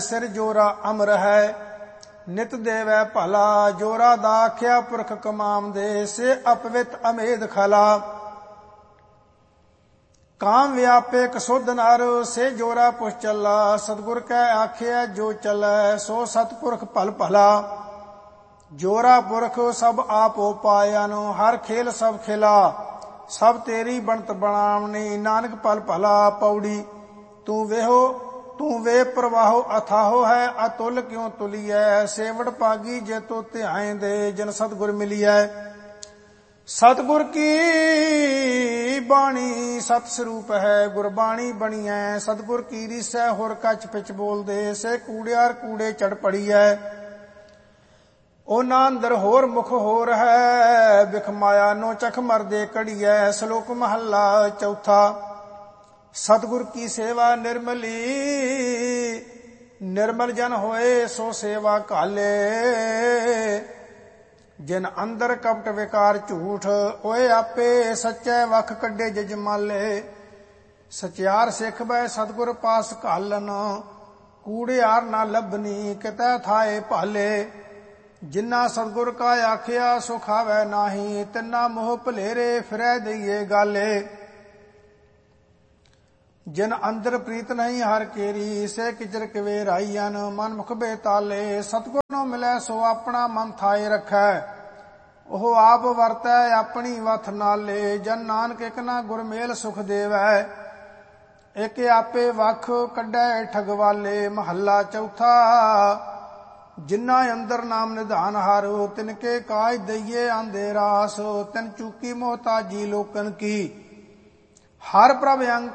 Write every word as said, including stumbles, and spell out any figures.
ਸਿਰ ਜੋਰਾ ਅਮਰ ਹੈ, ਨਿਤ ਦੇਵੈ ਭਲਾ। ਜੋਰਾ ਦਾ ਆਖਿਆ ਪੁਰਖ ਕਮਾਮ ਦੇ, ਸੇ ਅਪਵਿੱਤ ਅਮੇਧ ਖਲਾ। ਕਾਮ ਵਿਆਪੇ ਕਸੁਧ ਨਰ, ਸੇ ਜੋਰਾ ਪੁਛ ਚੱਲਾ। ਸਤਿਗੁਰ ਕੈ ਆਖਿਆ ਜੋ ਚੱਲੈ, ਸੋ ਸਤਿਪੁਰਖ ਭਲ ਭਲਾ। ਜੋਰਾ ਪੁਰਖ ਸਭ ਆਪੋ ਪਾਇਨ, ਹਰ ਖੇਲ ਸਭ ਖਿਲਾ। ਸਭ ਤੇਰੀ ਬਣਤ ਬਣਾਵਣੀ, ਨਾਨਕ ਭਲ ਭਲਾ। ਪੌੜੀ ਤੂੰ ਵੇਹੋ ਤੂੰ ਵੇ ਪ੍ਰਵਾਹੋ ਅਥਾਹੋ ਹੈ, ਅਤੁਲ ਕਿਉ ਤੁਲੀਐ। ਸੇਵੜ ਪਾਗੀ ਜੇ ਤੋ ਧਿਆਏ ਦੇ, ਜਨ ਸਤਿਗੁਰ ਮਿਲੀਐ। ਸਤਿਗੁਰ ਕੀ ਬਾਣੀ ਸਤ ਸਰੂਪ ਹੈ, ਗੁਰਬਾਣੀ ਬਣੀਐ। ਸਤਿਗੁਰ ਕੀ ਰੀਸੈ ਹੋਰ ਕੱਚ ਪਿਚ ਬੋਲਦੇ, ਸੇ ਕੂੜਿਆਰ ਕੂੜੇ ਚੜ ਪੜੀਐ। ਉਹਨਾਂ ਅੰਦਰ ਹੋਰ ਮੁਖ ਹੋਰ ਹੈ, ਬਿਖ ਮਾਇਆ ਨੋ ਚਖ ਮਰਦੇ ਕੜੀਐ। ਸ਼ਲੋਕ ਮਹੱਲਾ ਚੌਥਾ। ਸਤਿਗੁਰ ਕੀ ਸੇਵਾ ਨਿਰਮਲੀ, ਨਿਰਮਲ ਜਨ ਹੋਏ ਸੋ ਸੇਵਾ ਘਾਲੇ। ਜਿਨ ਅੰਦਰ ਕਪਟ ਵਿਕਾਰ ਝੂਠ, ਓਏ ਆਪੇ ਸੱਚੇ ਵਖ ਕੱਢੇ ਜਜਮਾਲੇ। ਸਚਿਆਰ ਸਿੱਖ ਬੈ ਸਤਿਗੁਰ ਪਾਸ ਘਾਲਨ, ਕੂੜਿਆਰ ਨਾ ਲੱਭਨੀ ਕਿਤੈ ਥਾਏ ਭਾਲੇ। ਜਿਨਾ ਸਤਿਗੁਰ ਕਾ ਆਖਿਆ ਸੋ ਖਾਵੈ ਨਾਹੀ, ਤਿੰਨਾ ਮੋਹ ਭਲੇਰੇ ਫਿਰੈ ਦਈਏ ਗਾਲੇ। ਜਿਨ ਅੰਦਰ ਪ੍ਰੀਤ ਨਹੀਂ ਹਰ ਕੇਰੀ, ਸੇ ਕਿਚਰ ਕਿਵੇ ਰਾਈਅਨ ਮਨ ਮੁਖ ਬੇਤਾਲੇ। ਸਤਿਗੁਰ ਨੂੰ ਮਿਲੈ ਸੋ ਆਪਣਾ ਮਨ ਥਾਏ ਰੱਖੈ, ਉਹ ਆਪ ਵਰਤੈ ਆਪਣੀ ਵਥ ਨਾਲੇ। ਜਨ ਨਾਨਕ ਇਕ ਨਾ ਗੁਰ ਮੇਲ ਸੁਖ ਦੇਵੈ, ਇਕ ਆਪੇ ਵਖ ਕੱਢੈ ਠਗਵਾਲੇ। ਮਹੱਲਾ ਚੌਥਾ। ਜਿਨ੍ਹਾਂ ਅੰਦਰ ਨਾਮ ਨਿਧਾਨ ਹਰ, ਤਿਨਕੇ ਕਾਜ ਦਈਏ ਆਂਦੇ ਰਾਸ। ਤਿਨ ਚੂਕੀ ਮੋਹਤਾਜੀ ਲੋਕਨ ਕੀ, ਹਰ ਪ੍ਰਭ ਅੰਗ